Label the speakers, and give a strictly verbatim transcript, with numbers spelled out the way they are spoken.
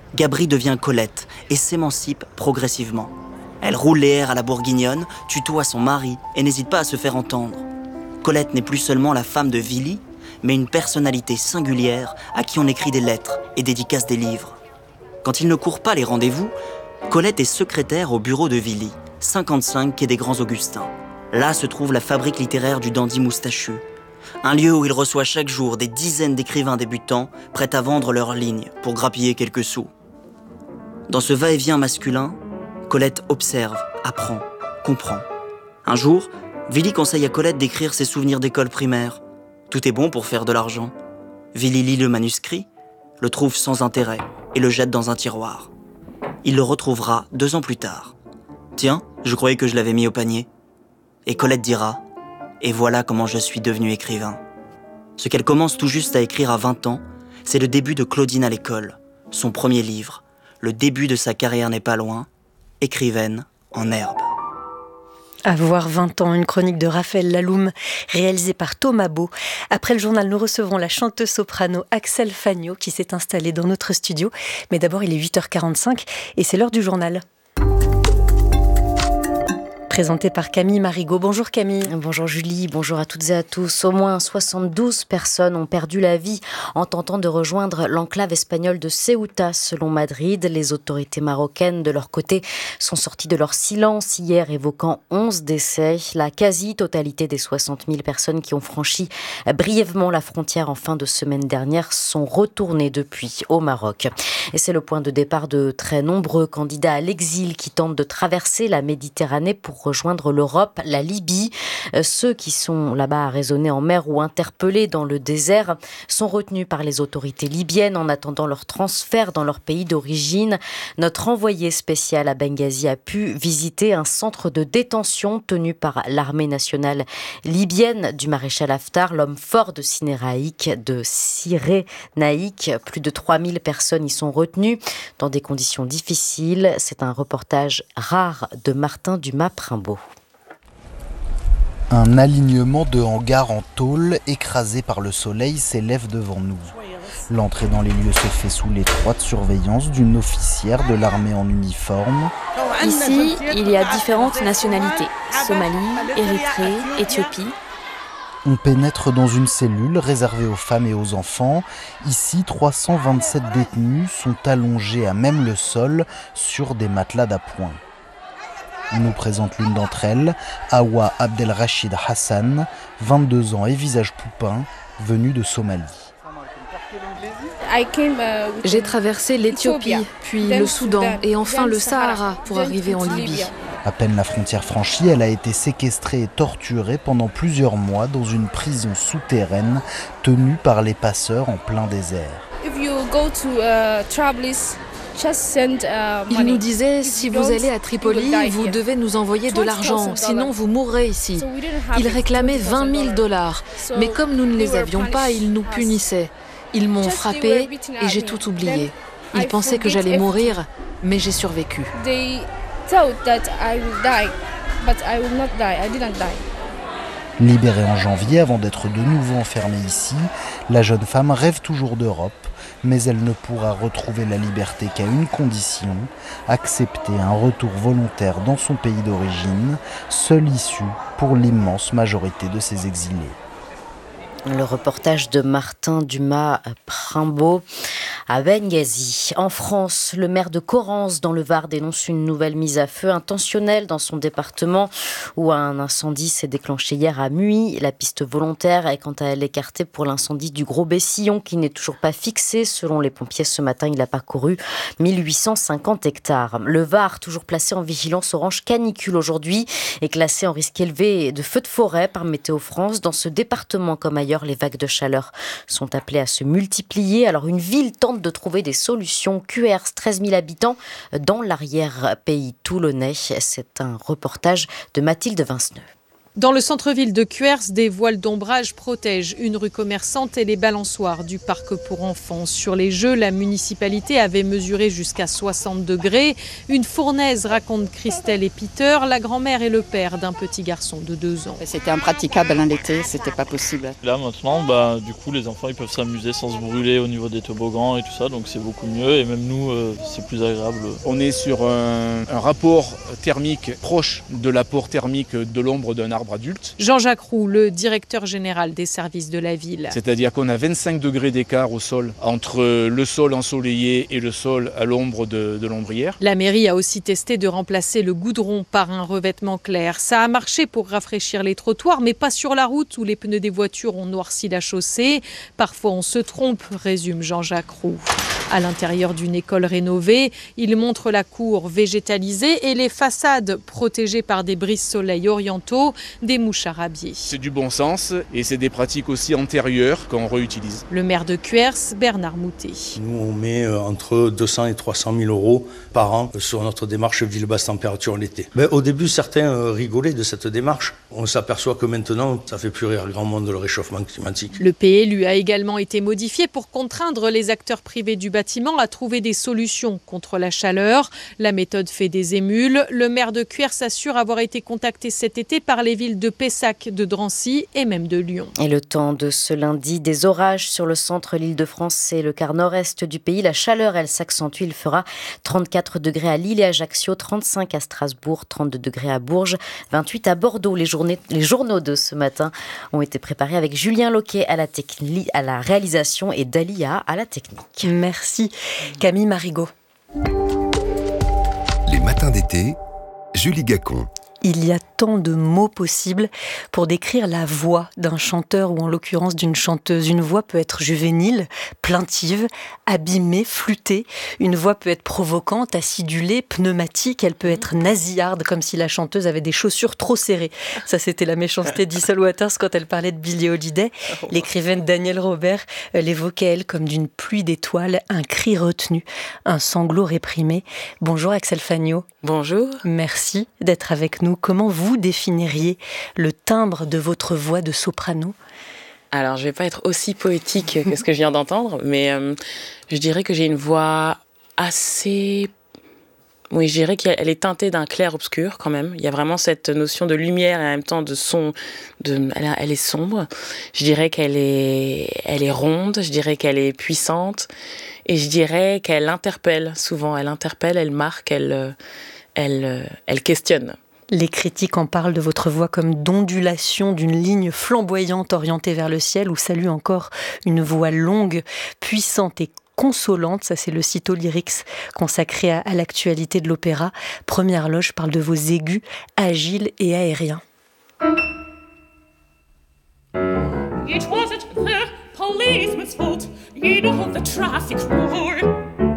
Speaker 1: Gabri devient Colette et s'émancipe progressivement. Elle roule les airs à la bourguignonne, tutoie son mari et n'hésite pas à se faire entendre. Colette n'est plus seulement la femme de Willy, mais une personnalité singulière à qui on écrit des lettres et dédicace des livres. Quand il ne court pas les rendez-vous, Colette est secrétaire au bureau de Willy, cinquante-cinq quai des Grands Augustins. Là se trouve la fabrique littéraire du dandy moustachu. Un lieu où il reçoit chaque jour des dizaines d'écrivains débutants prêts à vendre leurs lignes pour grappiller quelques sous. Dans ce va-et-vient masculin, Colette observe, apprend, comprend. Un jour, Willy conseille à Colette d'écrire ses souvenirs d'école primaire. Tout est bon pour faire de l'argent. Willy lit le manuscrit, le trouve sans intérêt et le jette dans un tiroir. Il le retrouvera deux ans plus tard. « Tiens, je croyais que je l'avais mis au panier. » Et Colette dira « Et voilà comment je suis devenu écrivain. » Ce qu'elle commence tout juste à écrire à vingt ans, c'est le début de Claudine à l'école, son premier livre. Le début de sa carrière n'est pas loin, écrivaine en herbe.
Speaker 2: Avoir vingt ans, une chronique de Raphaël Laloum, réalisée par Thomas Beau. Après le journal, nous recevrons la chanteuse soprano Axel Fagno qui s'est installée dans notre studio. Mais d'abord, il est huit heures quarante-cinq et c'est l'heure du journal. Présenté par Camille Marigot. Bonjour Camille.
Speaker 3: Bonjour Julie, bonjour à toutes et à tous. Au moins soixante-douze personnes ont perdu la vie en tentant de rejoindre l'enclave espagnole de Ceuta, selon Madrid. Les autorités marocaines, de leur côté, sont sorties de leur silence hier, évoquant onze décès. La quasi-totalité des soixante mille personnes qui ont franchi brièvement la frontière en fin de semaine dernière sont retournées depuis au Maroc. Et c'est le point de départ de très nombreux candidats à l'exil qui tentent de traverser la Méditerranée pour rejoindre l'Europe, la Libye. Ceux qui sont là-bas arraisonnés en mer ou interpellés dans le désert sont retenus par les autorités libyennes en attendant leur transfert dans leur pays d'origine. Notre envoyé spécial à Benghazi a pu visiter un centre de détention tenu par l'armée nationale libyenne du maréchal Haftar, l'homme fort de Cyrénaïque, de Cyrénaïque. Plus de trois mille personnes y sont retenues dans des conditions difficiles. C'est un reportage rare de Martin Dumas-Primbaud.
Speaker 4: Un alignement de hangars en tôle écrasé par le soleil s'élève devant nous. L'entrée dans les lieux se fait sous l'étroite surveillance d'une officière de l'armée en uniforme.
Speaker 5: Ici, il y a différentes nationalités. Somalie, Érythrée, Éthiopie.
Speaker 4: On pénètre dans une cellule réservée aux femmes et aux enfants. Ici, trois cent vingt-sept détenus sont allongés à même le sol sur des matelas d'appoint. On nous présente l'une d'entre elles, Awa Abdelrachid Hassan, vingt-deux ans et visage poupin, venue de Somalie.
Speaker 5: J'ai traversé l'Éthiopie, puis le Soudan et enfin le Sahara pour arriver en Libye.
Speaker 4: À peine la frontière franchie, elle a été séquestrée et torturée pendant plusieurs mois dans une prison souterraine tenue par les passeurs en plein désert.
Speaker 5: Il nous disait, si vous allez à Tripoli, vous devez nous envoyer de l'argent, sinon vous mourrez ici. Il réclamait vingt mille dollars, mais comme nous ne les avions pas, ils nous punissaient. Ils m'ont frappé et j'ai tout oublié. Ils pensaient que j'allais mourir, mais j'ai survécu.
Speaker 4: Libérée en janvier avant d'être de nouveau enfermée ici, la jeune femme rêve toujours d'Europe, mais elle ne pourra retrouver la liberté qu'à une condition, accepter un retour volontaire dans son pays d'origine, seule issue pour l'immense majorité de ses exilés.
Speaker 3: Le reportage de Martin Dumas-Primbaud à Benghazi. En France, le maire de Correns dans le Var dénonce une nouvelle mise à feu intentionnelle dans son département où un incendie s'est déclenché hier à Muy. La piste volontaire est quant à elle écartée pour l'incendie du Gros Bessillon qui n'est toujours pas fixé. Selon les pompiers, ce matin, il a parcouru mille huit cent cinquante hectares. Le Var, toujours placé en vigilance orange canicule aujourd'hui, est classé en risque élevé de feux de forêt par Météo France. Dans ce département comme ailleurs, les vagues de chaleur sont appelées à se multiplier. Alors une ville tente de trouver des solutions. Cuers, treize mille habitants dans l'arrière-pays toulonnais. C'est un reportage de Mathilde Vinceneux.
Speaker 5: Dans le centre-ville de Cuers, des voiles d'ombrage protègent une rue commerçante et les balançoires du parc pour enfants. Sur les jeux, la municipalité avait mesuré jusqu'à soixante degrés. Une fournaise, racontent Christelle et Peter, la grand-mère et le père d'un petit garçon de deux ans.
Speaker 6: C'était impraticable en été, c'était pas possible.
Speaker 7: Là maintenant, bah, du coup, les enfants ils peuvent s'amuser sans se brûler au niveau des toboggans et tout ça, donc c'est beaucoup mieux. Et même nous, euh, c'est plus agréable.
Speaker 8: On est sur un, un rapport thermique proche de l'apport thermique de l'ombre d'un arbre adulte.
Speaker 5: Jean-Jacques Roux, le directeur général des services de la ville.
Speaker 8: C'est-à-dire qu'on a vingt-cinq degrés d'écart au sol entre le sol ensoleillé et le sol à l'ombre de, de l'ombrière.
Speaker 5: La mairie a aussi testé de remplacer le goudron par un revêtement clair. Ça a marché pour rafraîchir les trottoirs, mais pas sur la route où les pneus des voitures ont noirci la chaussée. Parfois on se trompe, résume Jean-Jacques Roux. À l'intérieur d'une école rénovée, il montre la cour végétalisée et les façades protégées par des brise-soleil orientaux, des mouches à rabier.
Speaker 8: C'est du bon sens et c'est des pratiques aussi antérieures qu'on réutilise.
Speaker 5: Le maire de Cuers, Bernard Moutet.
Speaker 9: Nous, on met entre deux cents et trois cent mille euros par an sur notre démarche ville basse température l'été. Mais au début, certains rigolaient de cette démarche. On s'aperçoit que maintenant, ça fait plus rire grand monde le réchauffement climatique.
Speaker 5: Le P L U a également été modifié pour contraindre les acteurs privés du bâtiment à trouver des solutions contre la chaleur. La méthode fait des émules. Le maire de Cuers assure avoir été contacté cet été par les villes de Pessac, de Drancy et même de Lyon.
Speaker 3: Et le temps de ce lundi, des orages sur le centre, l'Île-de-France et le quart nord-est du pays. La chaleur, elle s'accentue. Il fera trente-quatre degrés à Lille et Ajaccio, trente-cinq à Strasbourg, trente-deux degrés à Bourges, vingt-huit à Bordeaux. Les, journées, les journaux de ce matin ont été préparés avec Julien Loquet à la, techni- à la réalisation et Dalia à la technique.
Speaker 2: Merci Camille Marigot.
Speaker 10: Les matins d'été, Julie Gacon.
Speaker 2: Il y a tant de mots possibles pour décrire la voix d'un chanteur ou en l'occurrence d'une chanteuse. Une voix peut être juvénile, plaintive, abîmée, flûtée. Une voix peut être provocante, acidulée, pneumatique. Elle peut être nasillarde, comme si la chanteuse avait des chaussures trop serrées. Ça, c'était la méchanceté d'Issel Waters quand elle parlait de Billie Holiday. L'écrivaine Danielle Robert l'évoquait, elle, comme d'une pluie d'étoiles, un cri retenu, un sanglot réprimé. Bonjour Axel Fagnaud.
Speaker 11: Bonjour.
Speaker 2: Merci d'être avec nous. Comment vous définiriez le timbre de votre voix de soprano ?
Speaker 11: Alors, je ne vais pas être aussi poétique que ce que je viens d'entendre, mais euh, je dirais que j'ai une voix assez... Oui, je dirais qu'elle est teintée d'un clair-obscur quand même. Il y a vraiment cette notion de lumière et en même temps de son. De, elle, elle est sombre. Je dirais qu'elle est, elle est ronde. Je dirais qu'elle est puissante. Et je dirais qu'elle interpelle souvent. Elle interpelle, elle marque, elle, elle, elle questionne.
Speaker 2: Les critiques en parlent de votre voix comme d'ondulation d'une ligne flamboyante orientée vers le ciel, ou saluent encore une voix longue, puissante et consolante. Ça, c'est le Cito Lyrics consacré à, à l'actualité de l'opéra. Première loge parle de vos aigus agiles et aériens.
Speaker 12: It wasn't the policeman's fault, you know the traffic roar.